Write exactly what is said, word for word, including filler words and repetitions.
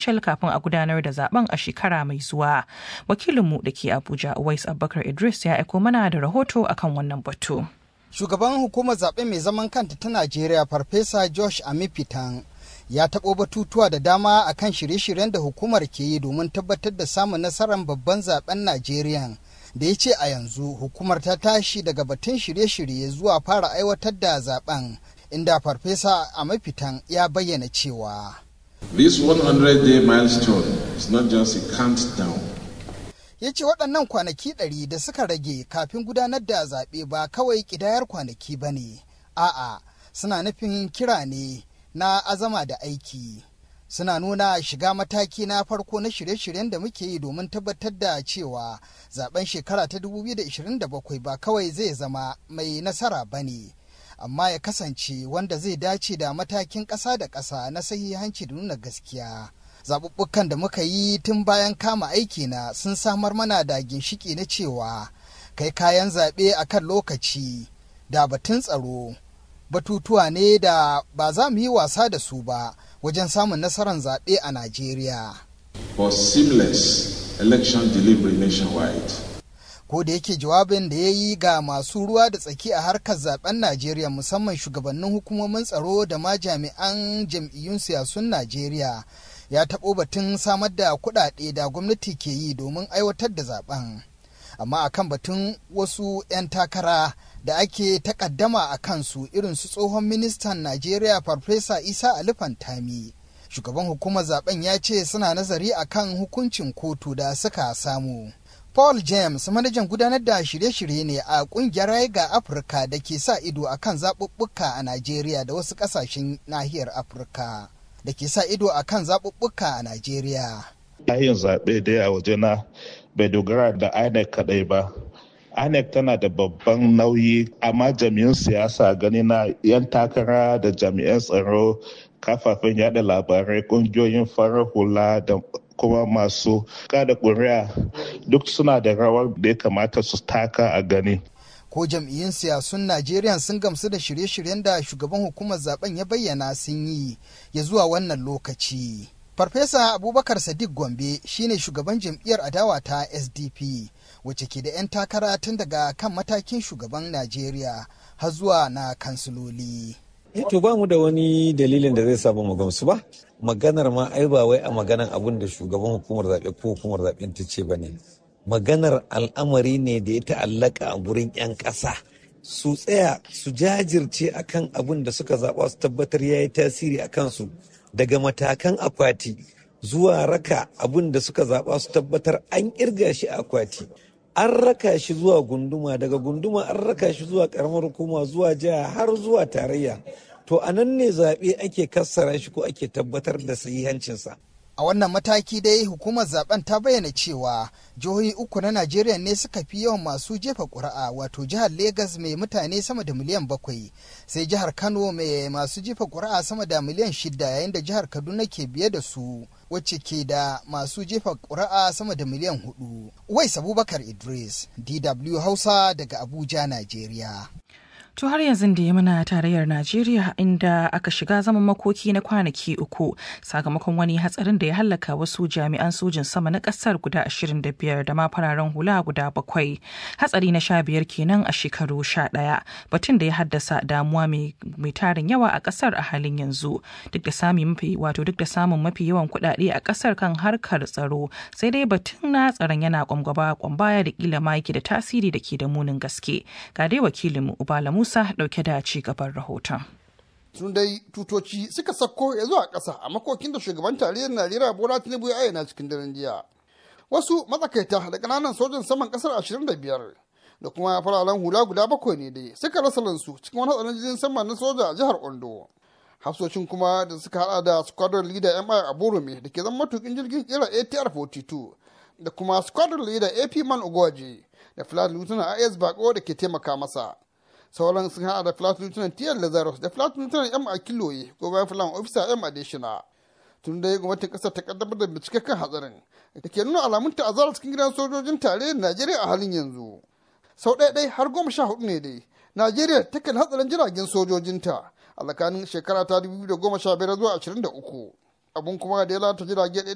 kacal kafin a gudanar da zaben a shekara mai zuwa. Wakilinmu da ke Abuja Uwais Abubakar Idris ya aiko mana da rahoto akan wannan batu. Shugaban hukumar zaɓe mai zaman kanta ta Najeriya Farfesa Josh Amifitan ya taɓo batutuwa da dama akan shirye-shiryen da hukumar ke yi domin tabbatar da samun nasarar babban zaben Najeriya, da ya ce a yanzu hukumar ta tashi daga batun shirye-shirye zuwa fara aiwatar da zaben, inda Farfesa Amifitan ya bayyana cewa This one hundred day milestone is not just a countdown. Ya ce waɗannan kwanaki ɗari da suka rage kafin gudanar da zaɓe ba kawai ƙidayar kwanaki ba ne, a'a suna nufin kira ne na azama da aiki. Suna nuna shiga mataki na farko na shirye-shiryen da muke yi domin tabbatar da cewa zaben shekara ta dubu biyu da ishirin da bakwai ba kawai zai zama mai nasara ba ne, amma ya kasance wanda zai dace da matakin ƙasa da ƙasa na sahihanci da nuna gaskiya. Zaɓuɓɓukan da muka yi tun bayan kama aiki na sun samar mana da ginshiki na cewa kai kayan zaɓe a kan lokaci da batun tsaro batutuwa ne da ba za mu yi wasa da su ba wajen samun nasarar zaɓe a Najeriya. For seamless election delivery nationwide. Ko da yake jawabin da ya yi ga masu ruwa da tsaki a harkar zaben Najeriya musamman shugabannin hukumomin tsaro da ma jami'an jam'iyyun siyasun Najeriya ya taɓo batun samar da kuɗaɗe da gwamnati ke yi domin aiwatar da zaben. Amma akan batun wasu 'yan takara da ake takaddama a kansu irin su tsohon ministan Najeriya Farfesa Isa Ali Fantami, shugaban hukumar zaben ya ce suna nazari akan hukuncin kotu da suka samu. Paul James, manajan gudanar da shirye-shirye ne a kungiyar Raiga Afirka da ke sa ido akan zaɓuɓɓuka a Najeriya da wasu ƙasashen nahiyar Afirka da ke sa ido akan zaɓuɓɓuka a Najeriya. Yin zaɓe dai a wajena bai dogara da I N E C kaɗai ba. I N E C tana da babban nauyi, amma jami'an siyasa gani na 'yan takara da jami'an tsaro, kafafen yada labarai, ƙungiyoyin farar hula da kuma masu kada ƙuri'a duk suna da rawar da ya kamata su taka a gani. Ko jam'iyyun siyasun Najeriya sun gamsu da shirye-shiryen da shugaban hukumar zaben ya bayyana sun yi ya zuwa wannan lokaci. Farfesa Abubakar Sadiq Gombe shine shugaban jam'iyyar adawa ta S D P wacce ke da 'yan takara tun daga kan matakin shugaban Najeriya har zuwa na kansiloli. To ba mu da wani dalilin da zai saba mu gamsu ba. Maganar ma ai ba wai a maganar abin da shugaban hukumar zaɓe ko hukumar zaɓen ta ce ba ne. Maganar al'amari ne da ya ta'allaka a gurin 'yan ƙasa. Su tsaya su jajirce akan abin da suka zaɓa su tabbatar ya yi tasiri a kansu. Daga matakan akwati zuwa raka abin da suka zaɓa su tabbatar an ƙirga shi a akwati. An raka shi zuwa gunduma, daga gunduma an raka shi zuwa ƙaramar hukuma, zuwa jiha har zuwa tarayya. To a nan ne zaɓe ake kassara shi ko ake tabbatar da sahihancinsa. A wannan mataki dai hukumar zaben ta bayyana cewa jihohi uku na Najeriya ne suka fi yawan masu jefa ƙuri'a, wato jihar Legas mai mutane sama da miliyan bakwai, sai jihar Kano mai masu jefa ƙuri'a sama da miliyan shida, yayin da jihar Kaduna ke biye da su wacce ke da masu jefa ƙuri'a sama da miliyan hudu. Uwais Abubakar Idris, D W Hausa daga Abuja, Najeriya. To har yanzu da ya muna tarayyar Najeriya inda aka shiga zaman makoki na kwanaki uku sakamakon wani hatsarin da ya hallaka wasu jami'an sojin sama na kasar guda ashirin da biyar da ma fararen hula guda bakwai. Hatsari na sha biyar kenan a shekaru sha ɗaya, batun da ya haddasa damuwa mai tarin yawa a kasar a halin yanzu. Duk da samun mafi wato duk da samun mafi yawan kuɗaɗe a kasar kan harkar tsaro, sai dai batun na tsaron yana kwambaba kwambaya da kila ma yake da tasiri da ke da munin gaske. Ga dai wakilinmu Ubala Musa Musa dauke da ci gaban rahoton. Tun dai tutoci suka sako ya zuwa ƙasa a makokin da shugaban tarayyar Najeriya Bola Tinubu ya ayyana cikin daren jiya. Wasu matsakaita da ƙananan sojan saman ƙasar ashirin da biyar da kuma fararen hula guda bakwai ne dai suka rasa lansu cikin wani hatsarin jirgin sama na soja a jihar Ondo. Hafsoshin kuma da suka hada da squadron leader M I Aburume da ke zama matukin jirgin kira A T R forty two da kuma squadron leader A P Man Ogwaje da flight lieutenant I S Bako da ke taimaka masa. Sauran sun hada da flight lieutenant T L Lazarus da flight lieutenant M Akiloye ko bayan flight officer M Adeshina. Tun da gwamnatin kasar ta kaddamar da bincike kan hatsarin da ke nuna alamun ta'azzara cikin gidan sojojin tarayyar Najeriya a halin yanzu. Sau ɗaya ɗaya har goma sha hudu ne dai Najeriya ta kan hatsarin jiragen sojojinta a tsakanin shekara ta dubu biyu da goma sha biyar zuwa ashirin da uku. Abun kuma da ya lalata jirage